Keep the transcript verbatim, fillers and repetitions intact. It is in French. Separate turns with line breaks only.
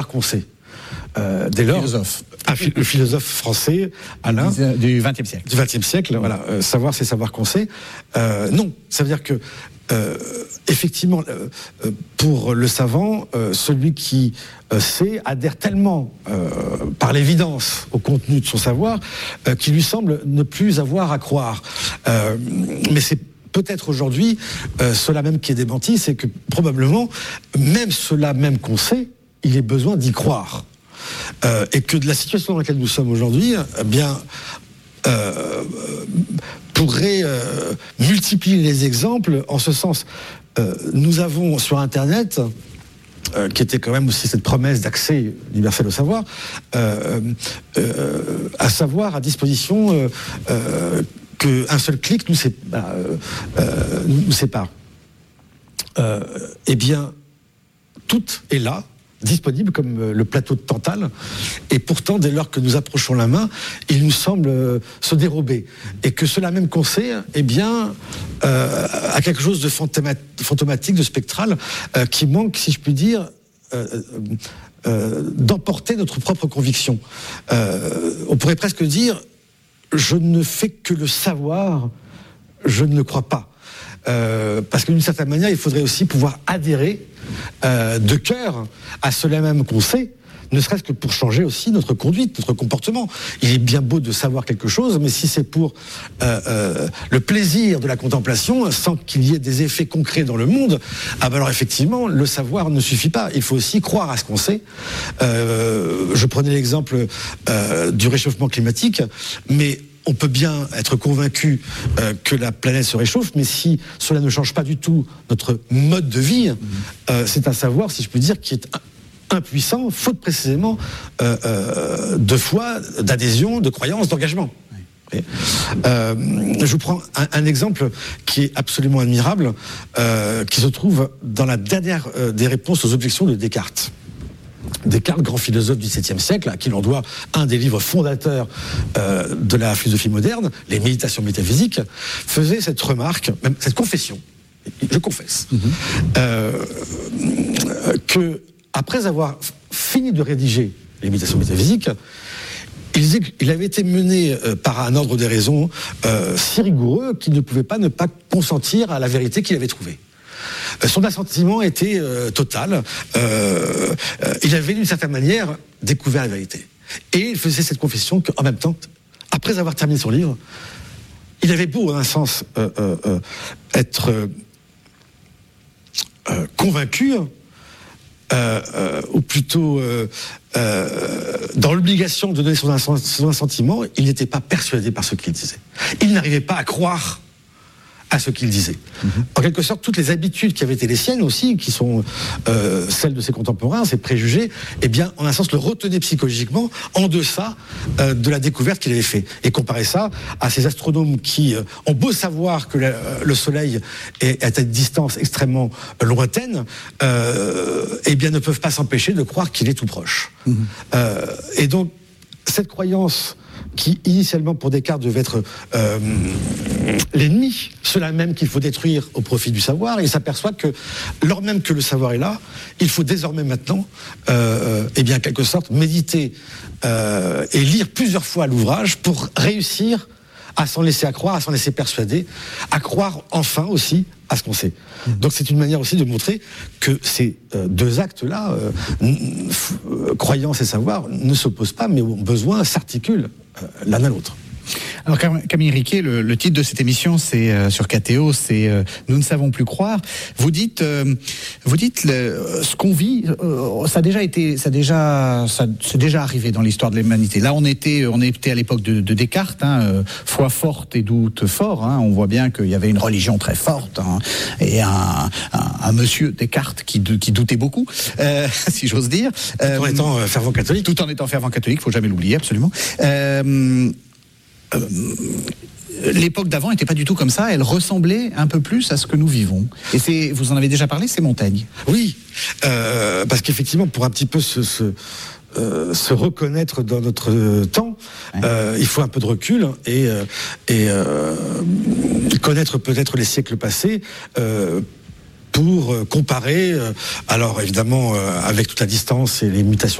qu'on sait. Euh, dès lors,
philosophe.
Un, le philosophe français, Alain,
du vingtième siècle.
Du vingtième siècle, voilà. Euh, savoir, c'est savoir qu'on sait. Euh, non, ça veut dire que, euh, effectivement, euh, pour le savant, euh, celui qui euh, sait adhère tellement, euh, par l'évidence, au contenu de son savoir, euh, qu'il lui semble ne plus avoir à croire. Euh, mais c'est peut-être aujourd'hui euh, cela même qui est démenti, c'est que probablement, même cela même qu'on sait, il est besoin d'y croire. Euh, et que de la situation dans laquelle nous sommes aujourd'hui, eh bien, euh, pourrait euh, multiplier les exemples en ce sens. Euh, nous avons sur Internet, euh, qui était quand même aussi cette promesse d'accès universel au savoir, euh, euh, à savoir à disposition euh, euh, qu'un seul clic nous, sé- euh, euh, nous sépare. Euh, eh bien, tout est là, disponible comme le plateau de Tantale, et pourtant dès lors que nous approchons la main, il nous semble euh, se dérober, et que cela même qu'on sait, eh bien, euh, a quelque chose de fantoma- fantomatique, de spectral, euh, qui manque, si je puis dire, euh, euh, d'emporter notre propre conviction. Euh, on pourrait presque dire, je ne fais que le savoir, je ne le crois pas. Euh, parce que d'une certaine manière, il faudrait aussi pouvoir adhérer euh, de cœur à cela même qu'on sait, ne serait-ce que pour changer aussi notre conduite, notre comportement. Il est bien beau de savoir quelque chose, mais si c'est pour euh, euh, le plaisir de la contemplation, sans qu'il y ait des effets concrets dans le monde, ah ben alors effectivement, le savoir ne suffit pas. Il faut aussi croire à ce qu'on sait. Euh, je prenais l'exemple euh, du réchauffement climatique, mais on peut bien être convaincu euh, que la planète se réchauffe, mais si cela ne change pas du tout notre mode de vie, mmh. euh, c'est un savoir, si je peux dire, qui est impuissant, faute précisément euh, euh, de foi, d'adhésion, de croyance, d'engagement. Oui. Euh, je vous prends un, un exemple qui est absolument admirable, euh, qui se trouve dans la dernière euh, des réponses aux objections de Descartes. Descartes, grand philosophe du septième siècle, à qui l'on doit un des livres fondateurs euh, de la philosophie moderne, les Méditations métaphysiques, faisait cette remarque, même cette confession, je confesse, mm-hmm. euh, que après avoir fini de rédiger les Méditations métaphysiques, il, il avait été mené euh, par un ordre des raisons euh, si rigoureux qu'il ne pouvait pas ne pas consentir à la vérité qu'il avait trouvée. Son assentiment était euh, total. Euh, euh, il avait d'une certaine manière découvert la vérité. Et il faisait cette confession qu'en même temps, après avoir terminé son livre, il avait beau, en un sens, euh, euh, euh, être euh, euh, convaincu, euh, euh, ou plutôt euh, euh, dans l'obligation de donner son, son assentiment, il n'était pas persuadé par ce qu'il disait. Il n'arrivait pas à croire à ce qu'il disait. Mmh. En quelque sorte, toutes les habitudes qui avaient été les siennes aussi, qui sont euh, celles de ses contemporains, ses préjugés, eh bien, en un sens, le retenaient psychologiquement en deçà euh, de la découverte qu'il avait fait. Et comparer ça à ces astronomes qui euh, ont beau savoir que la, le Soleil est à une distance extrêmement lointaine, euh, eh bien, ne peuvent pas s'empêcher de croire qu'il est tout proche. Mmh. Euh, et donc, cette croyance qui initialement pour Descartes devait être euh, l'ennemi, cela même qu'il faut détruire au profit du savoir, il s'aperçoit que lors même que le savoir est là, il faut désormais maintenant, euh, eh bien, en quelque sorte, méditer euh, et lire plusieurs fois l'ouvrage pour réussir à s'en laisser à croire, à s'en laisser persuader, à croire enfin aussi à ce qu'on sait. Mmh. Donc c'est une manière aussi de montrer que ces euh, deux actes-là, euh, n- f- croyance et savoir, ne s'opposent pas, mais ont besoin, s'articulent euh, l'un à l'autre.
Alors Camille Riquet, le, le titre de cette émission, c'est euh, sur K T O, c'est euh, Nous ne savons plus croire. Vous dites, euh, vous dites le, ce qu'on vit, euh, ça a déjà été, ça a déjà, ça c'est déjà arrivé dans l'histoire de l'humanité. Là, on était, on était à l'époque de, de Descartes, hein, euh, foi forte et doute fort. Hein, on voit bien qu'il y avait une religion très forte hein, et un, un, un monsieur Descartes qui, qui doutait beaucoup, euh, si j'ose dire.
Euh, tout en étant euh, fervent catholique.
Tout en étant fervent catholique, faut jamais l'oublier, absolument. Euh, Euh, l'époque d'avant n'était pas du tout comme ça, elle ressemblait un peu plus à ce que nous vivons. Et c'est, vous en avez déjà parlé, c'est Montaigne.
Oui, euh, parce qu'effectivement, pour un petit peu se, se, euh, se reconnaître dans notre temps, ouais. euh, il faut un peu de recul et, et euh, connaître peut-être les siècles passés, euh, pour comparer, alors évidemment avec toute la distance et les mutations